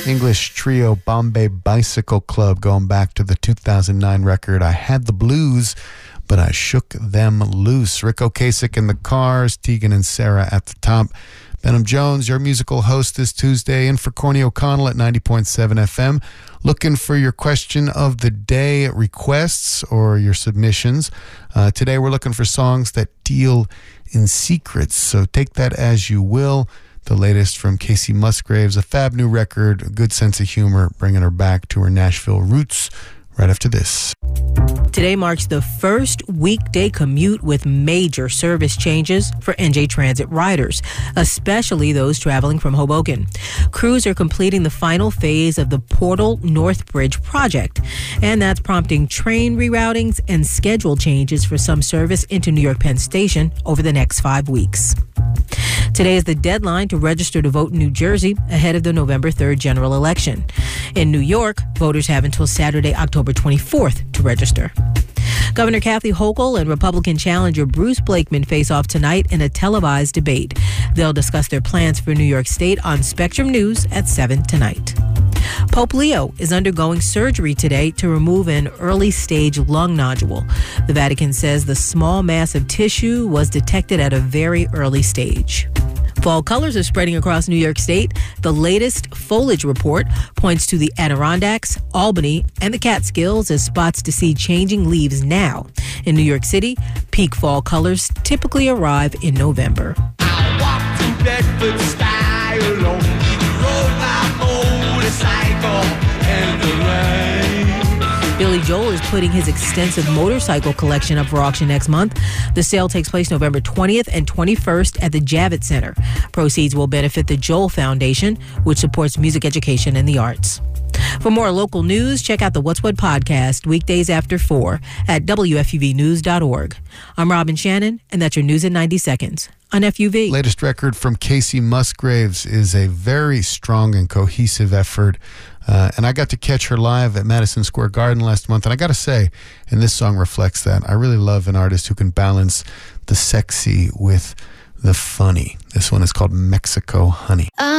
English trio Bombay Bicycle Club, going back to the 2009 record I Had the Blues, but I Shook Them Loose. Rick Ocasek in the Cars, Tegan and Sarah at the top. Benham Jones, your musical host this Tuesday, in for Corny O'Connell at 90.7 FM. Looking for your question of the day requests or your submissions. Today we're looking for songs that deal in secrets, so take that as you will. The latest from Casey Musgraves, a fab new record, a good sense of humor, bringing her back to her Nashville roots right after this. Today marks the first weekday commute with major service changes for NJ Transit riders, especially those traveling from Hoboken. Crews are completing the final phase of the Portal North Bridge project, and that's prompting train reroutings and schedule changes for some service into New York Penn Station over the next 5 weeks. Today is the deadline to register to vote in New Jersey ahead of the November 3rd general election. In New York, voters have until Saturday, October 24th to register. Governor Kathy Hochul and Republican challenger Bruce Blakeman face off tonight in a televised debate. They'll discuss their plans for New York State on Spectrum News at 7 tonight. Pope Leo is undergoing surgery today to remove an early-stage lung nodule. The Vatican says the small mass of tissue was detected at a very early stage. Fall colors are spreading across New York State. The latest foliage report points to the Adirondacks, Albany, and the Catskills as spots to see changing leaves now. In New York City, peak fall colors typically arrive in November. I walk to Bedford style on the motorcycle and the rain. Billy Joel is putting his extensive motorcycle collection up for auction next month. The sale takes place November 20th and 21st at the Javits Center. Proceeds will benefit the Joel Foundation, which supports music education and the arts. For more local news, check out the What's What podcast weekdays after 4 at WFUVnews.org. I'm Robin Shannon, and that's your news in 90 seconds on FUV. Latest record from Casey Musgraves is a very strong and cohesive effort. And I got to catch her live at Madison Square Garden last month. And I got to say, and this song reflects that, I really love an artist who can balance the sexy with the funny. This one is called Mexico Honey.